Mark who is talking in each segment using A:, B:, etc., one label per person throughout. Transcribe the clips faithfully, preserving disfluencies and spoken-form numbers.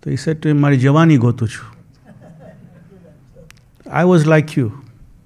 A: So he said to him, Mari jawani gotu chu. I was like you.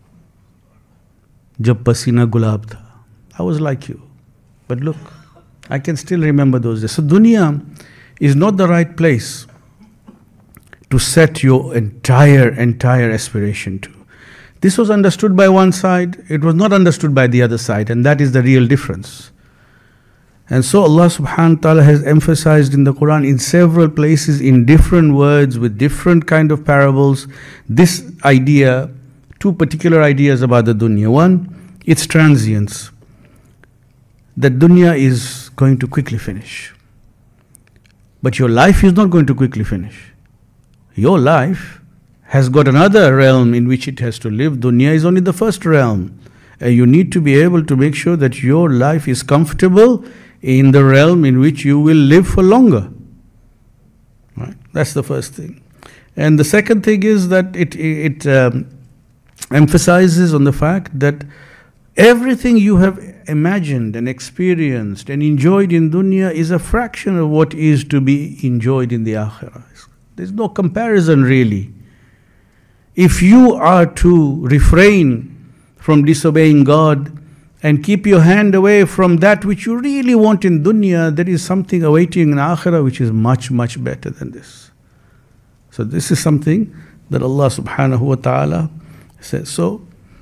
A: Jab pasina gulab tha. I was like you. But look, I can still remember those days. So dunya is not the right place to set your entire, entire aspiration to. This was understood by one side, it was not understood by the other side, and that is the real difference. And so Allah subhanahu wa ta'ala has emphasized in the Quran in several places in different words with different kind of parables this idea, two particular ideas about the dunya. One, its transience. That dunya is going to quickly finish. But your life is not going to quickly finish. Your life has got another realm in which it has to live. Dunya is only the first realm. And you need to be able to make sure that your life is comfortable in the realm in which you will live for longer. Right? That's the first thing. And the second thing is that it, it um, emphasizes on the fact that everything you have imagined and experienced and enjoyed in dunya is a fraction of what is to be enjoyed in the akhirah. There's no comparison really. If you are to refrain from disobeying God and keep your hand away from that which you really want in dunya, there is something awaiting in akhirah which is much, much better than this. So this is something that Allah subhanahu wa ta'ala says. So,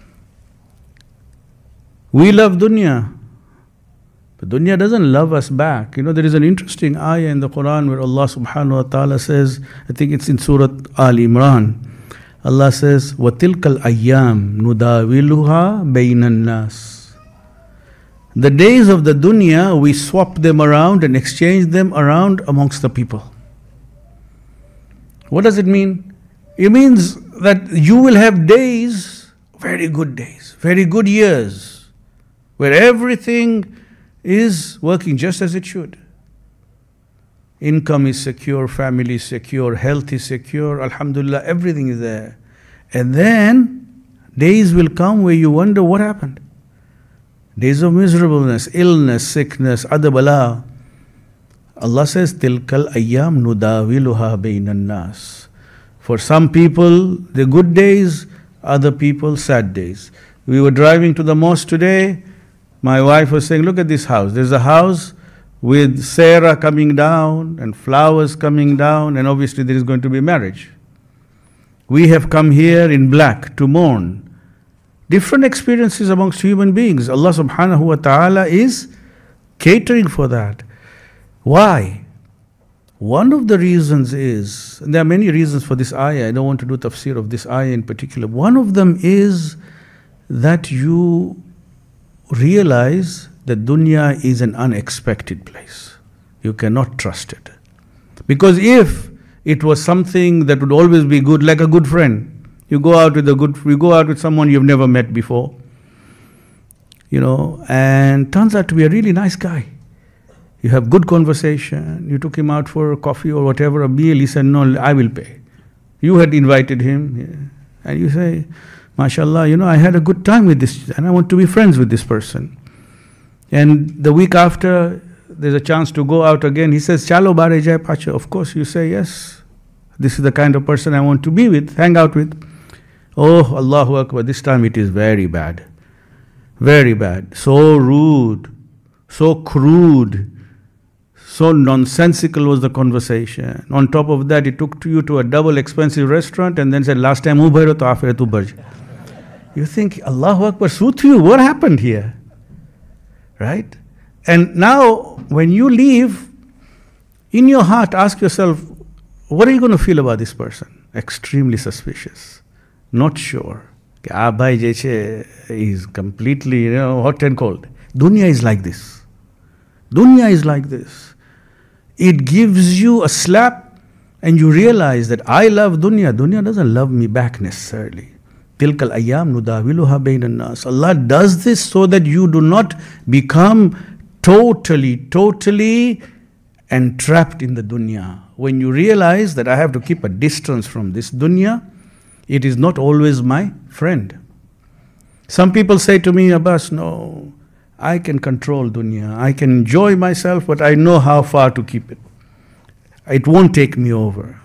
A: we love dunya, but dunya doesn't love us back. You know, there is an interesting ayah in the Quran where Allah subhanahu wa ta'ala says, I think it's in Surah Al Imran, Allah says, وَتِلْكَ الْأَيَّامِ نُدَاوِلُهَا بَيْنَ النَّاسِ. The days of the dunya, we swap them around and exchange them around amongst the people. What does it mean? It means that you will have days, very good days, very good years, where everything is working just as it should. Income is secure, family is secure, health is secure, alhamdulillah, everything is there. And then days will come where you wonder what happened. Days of miserableness, illness, sickness, adabala. Allah says, Tilkal ayyam nudawiluha baynan nas. For some people, the good days, other people, sad days. We were driving to the mosque today. My wife was saying, look at this house. There's a house with Sarah coming down and flowers coming down, and obviously there is going to be marriage. We have come here in black to mourn. Different experiences amongst human beings. Allah subhanahu wa ta'ala is catering for that. Why? One of the reasons is, and there are many reasons for this ayah, I don't want to do tafsir of this ayah in particular. One of them is that you realize that dunya is an unexpected place. You cannot trust it. Because if it was something that would always be good, like a good friend, you go out with a good, you go out with someone you've never met before, you know, and turns out to be a really nice guy. You have good conversation, you took him out for a coffee or whatever, a meal, he said, no, I will pay. You had invited him, yeah. And you say, mashallah, you know, I had a good time with this, and I want to be friends with this person. And the week after, there's a chance to go out again. He says, Chalo bare jai pacha. Of course, you say, yes, this is the kind of person I want to be with, hang out with. Oh, Allahu Akbar, this time it is very bad. Very bad. So rude, so crude, so nonsensical was the conversation. On top of that, it took you to a double expensive restaurant and then said, last time hu bhairo to aafir tu barj. You think, Allahu Akbar, suit you, what happened here? Right? And now, when you leave, in your heart, ask yourself, what are you going to feel about this person? Extremely suspicious. Not sure. Abhay Jeche is completely, you know, hot and cold. Dunya is like this. Dunya is like this. It gives you a slap and you realize that I love dunya. Dunya doesn't love me back necessarily. Tilkal ayyam nudawiluha baynan nas. Allah does this so that you do not become totally, totally entrapped in the dunya. When you realize that I have to keep a distance from this dunya, it is not always my friend. Some people say to me, Abbas, no, I can control dunya. I can enjoy myself, but I know how far to keep it. It won't take me over.